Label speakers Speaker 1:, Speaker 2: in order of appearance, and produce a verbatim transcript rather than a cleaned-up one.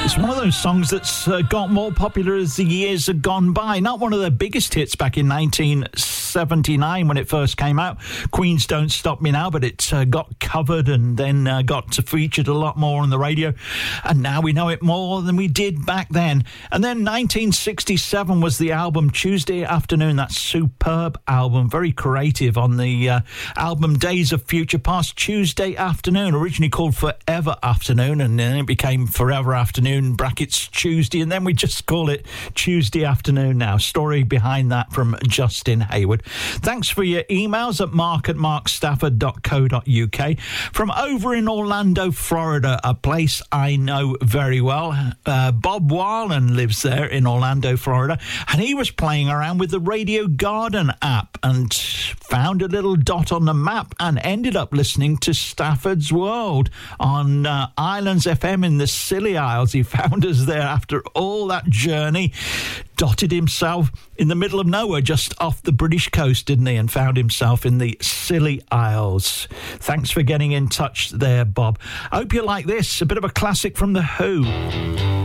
Speaker 1: It's one of those songs that's uh, got more popular as the years have gone by. Not one of their biggest hits back in nineteen seventy-nine when it first came out. Queen's Don't Stop Me Now, but it uh, got covered and then uh, got featured a lot more on the radio. And now we know it more than we did back then. And then nineteen sixty-seven was the album Tuesday Afternoon. That superb album, very creative on the uh, album Days of Future Past. Tuesday Afternoon, originally called Forever Afternoon, and then it became Forever Afternoon, brackets Tuesday, and then we just call it Tuesday Afternoon now. Story behind that from Justin Hayward. Thanks for your emails at mark at mark stafford dot co dot uk. From over in Orlando, Florida, a place I know very well. Uh, Bob Warlen lives there in Orlando, Florida, and he was playing around with the Radio Garden app and found a little dot on the map and ended up listening to Stafford's World on uh, Islands F M in the Scilly Isles. He found us there after all that journey, dotted himself in the middle of nowhere just off the British coast, didn't he, and found himself in the Scilly Isles. Thanks for getting in touch there, Bob. I hope you like this, a bit of a classic from The Who.